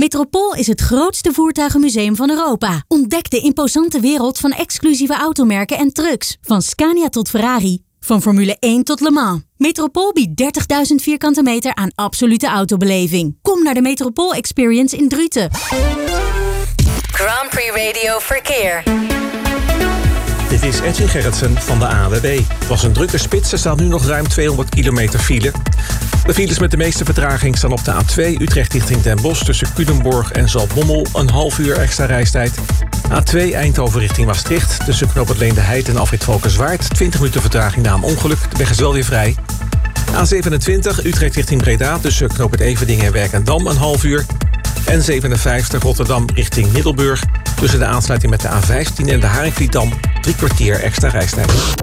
Metropool is het grootste voertuigenmuseum van Europa. Ontdek de imposante wereld van exclusieve automerken en trucks. Van Scania tot Ferrari. Van Formule 1 tot Le Mans. Metropool biedt 30.000 vierkante meter aan absolute autobeleving. Kom naar de Metropool Experience in Druten. Grand Prix Radio Verkeer. Dit is Edwin Gerritsen van de ANWB. Het was een drukke spits, er staat nu nog ruim 200 kilometer file. De files met de meeste vertraging staan op de A2 Utrecht richting Den Bosch... tussen Culemborg en Zaltbommel, een half uur extra reistijd. A2 Eindhoven richting Maastricht, tussen Knoop het Leende Heid en Afrit Valkenswaard... 20 minuten vertraging na een ongeluk, de weg is wel weer vrij. A27 Utrecht richting Breda, tussen Knoop het Everdingen en Werkendam, een half uur... En 57 Rotterdam richting Middelburg. Tussen de aansluiting met de A15 en de Haringvlietdam 3 kwartier extra reistijd.